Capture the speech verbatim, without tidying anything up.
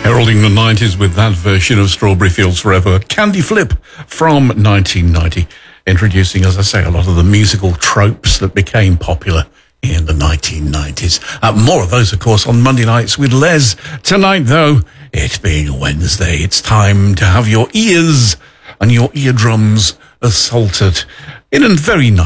Heralding the nineties with that version of Strawberry Fields Forever, Candy Flip from nineteen ninety, introducing, as I say, a lot of the musical tropes that became popular in the nineteen nineties. Uh, more of those, of course, on Monday nights with Les. Tonight, though, it being Wednesday, it's time to have your ears and your eardrums assaulted in a very nice